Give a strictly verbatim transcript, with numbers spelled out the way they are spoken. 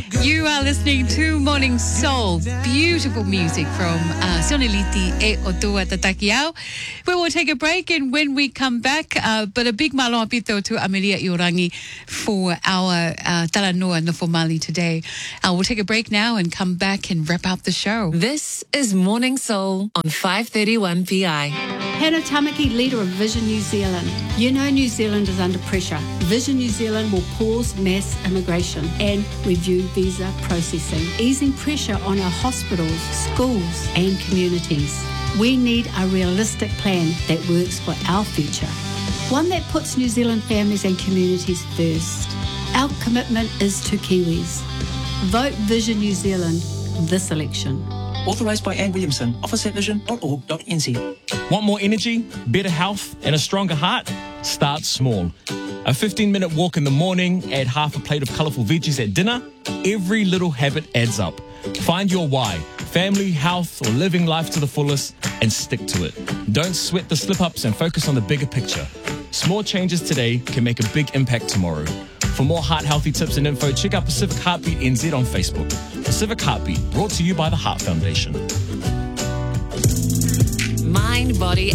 You are listening to Morning Soul, beautiful music from uh, Sioneliti e Otua Tatakiao. We will take a break, and when we come back, uh, but a big malo apito to Amelia Iorangi for our uh, Talanoa Nofomali today. Uh, we'll take a break now and come back and wrap up the show. This is Morning Soul on five thirty-one P I. Hannah Tamaki, leader of Vision New Zealand. You know New Zealand is under pressure. Vision New Zealand will pause mass immigration and review visa processing, easing pressure on our hospitals, schools and communities. We need a realistic plan that works for our future, one that puts New Zealand families and communities first. Our commitment is to Kiwis. Vote Vision New Zealand this election. Authorised by Anne Williamson, office at vision dot org dot n z. Want more energy, better health and a stronger heart? Start small. A fifteen minute walk in the morning, add half a plate of colourful veggies at dinner. Every little habit adds up. Find your why, family, health or living life to the fullest, and stick to it. Don't sweat the slip-ups and focus on the bigger picture. Small changes today can make a big impact tomorrow. For more heart-healthy tips and info, check out Pacific Heartbeat N Z on Facebook. Pacific Heartbeat, brought to you by the Heart Foundation. Mind, body